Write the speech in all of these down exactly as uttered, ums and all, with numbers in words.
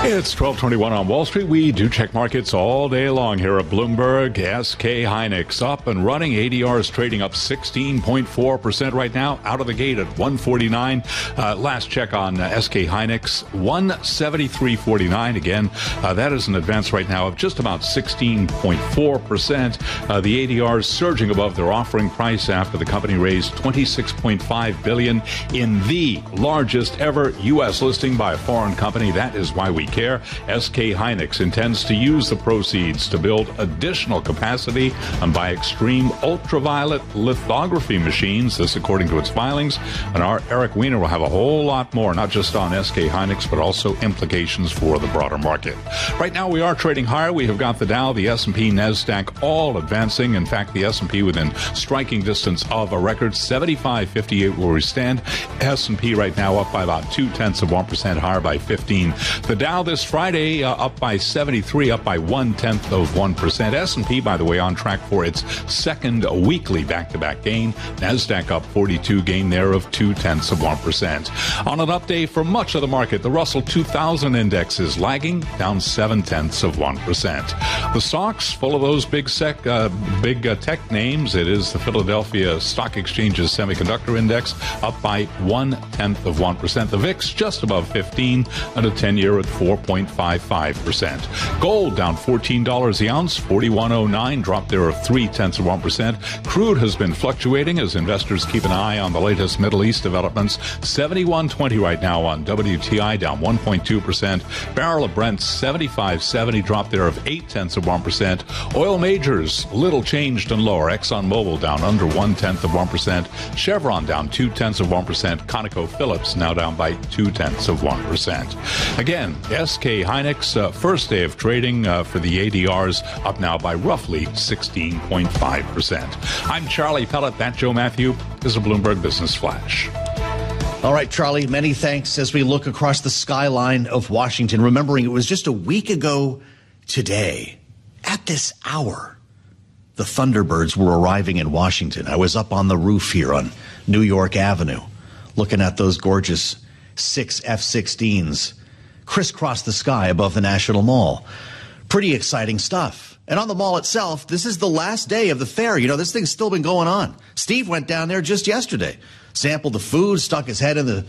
It's twelve twenty-one on Wall Street. We do check markets all day long here at Bloomberg. S K Hynix up and running. A D R is trading up sixteen point four percent right now, out of the gate at one forty-nine. Uh, last check on uh, S K Hynix, one seventy-three forty-nine. Again, uh, that is an advance right now of just about sixteen point four percent. Uh, the A D R is surging above their offering price after the company raised twenty-six point five billion dollars in the largest ever U S listing by a foreign company. That is why we care. S K Hynix intends to use the proceeds to build additional capacity and buy extreme ultraviolet lithography machines, this according to its filings. And our Eric Weiner will have a whole lot more, not just on S K Hynix, but also implications for the broader market. Right now, we are trading higher. We have got the Dow, the S and P, NASDAQ all advancing. In fact, the S and P within striking distance of a record seventy-five fifty-eight where we stand. S and P right now up by about two-tenths of one percent, higher by fifteen. The Dow this Friday uh, up by seventy-three, up by one-tenth of one percent. S and P, by the way, on track for its second weekly back-to-back gain. NASDAQ up forty-two, gain there of two-tenths of one percent. On an update for much of the market, the Russell two thousand index is lagging, down seven-tenths of one percent. The stocks, full of those big sec, uh, big uh, tech names. It is the Philadelphia Stock Exchange's Semiconductor Index, up by one-tenth of one percent. The V I X just above fifteen, and a ten-year at four point five five percent. Gold down fourteen dollars the ounce, forty-one oh nine, drop there of three-tenths of one percent. Crude has been fluctuating as investors keep an eye on the latest Middle East developments. seventy-one twenty right now on W T I, down one point two percent. Barrel of Brent, seventy-five seventy, drop there of eight-tenths of one percent. Oil majors, little changed and lower. ExxonMobil down under one-tenth of one percent. Chevron down two-tenths of one percent. ConocoPhillips now down by two-tenths of one percent. Again, S K Hynix, uh, first day of trading uh, for the A D Rs, up now by roughly sixteen point five percent. I'm Charlie Pellet. That Joe Matthew is a Bloomberg Business Flash. All right, Charlie, many thanks as we look across the skyline of Washington, remembering it was just a week ago today, at this hour, the Thunderbirds were arriving in Washington. I was up on the roof here on New York Avenue, looking at those gorgeous six F sixteens crisscross the sky above the National Mall. Pretty exciting stuff. And on the mall itself, this is the last day of the fair. You know, this thing's still been going on. Steve went down there just yesterday, sampled the food, stuck his head in the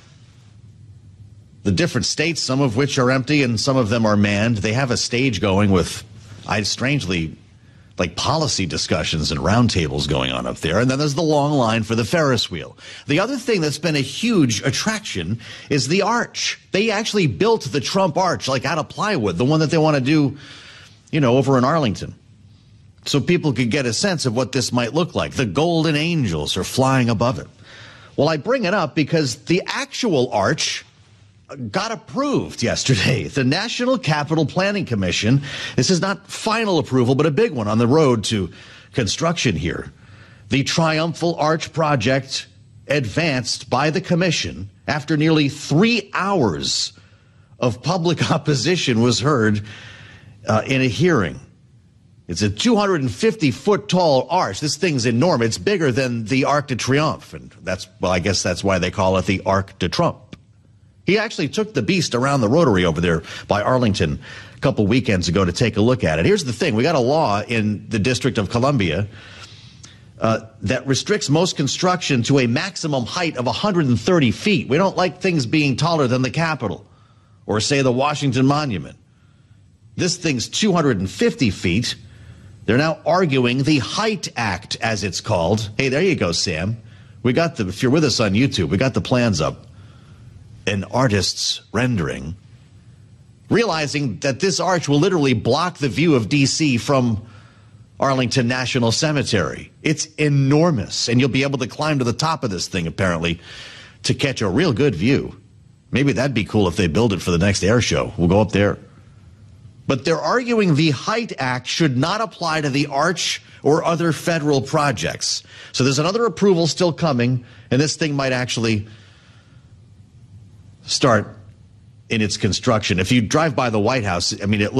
the different states, some of which are empty and some of them are manned. They have a stage going with, I strangely, like policy discussions and roundtables going on up there. And then there's the long line for the Ferris wheel. The other thing that's been a huge attraction is the arch. They actually built the Trump arch, like out of plywood, the one that they want to do, you know, over in Arlington, so people could get a sense of what this might look like. The golden angels are flying above it. Well, I bring it up because the actual arch got approved yesterday. The National Capital Planning Commission, this is not final approval, but a big one on the road to construction here. The Triumphal Arch project advanced by the commission after nearly three hours of public opposition was heard uh, in a hearing. It's a two hundred fifty foot tall arch. This thing's enormous. It's bigger than the Arc de Triomphe. And that's, well, I guess that's why they call it the Arc de Trump. He actually took the beast around the Rotary over there by Arlington a couple weekends ago to take a look at it. Here's the thing. We got a law in the District of Columbia uh, that restricts most construction to a maximum height of one hundred thirty feet. We don't like things being taller than the Capitol or, say, the Washington Monument. This thing's two hundred fifty feet. They're now arguing the Height Act, as it's called. Hey, there you go, Sam. We got the, if you're with us on YouTube, we got the plans up. An artist's rendering, realizing that this arch will literally block the view of D C from Arlington National Cemetery. It's enormous, and you'll be able to climb to the top of this thing, apparently, to catch a real good view. Maybe that'd be cool if they build it for the next air show. We'll go up there. But they're arguing the Height Act should not apply to the arch or other federal projects. So there's another approval still coming, and this thing might actually start in its construction. If you drive by the White House, I mean, it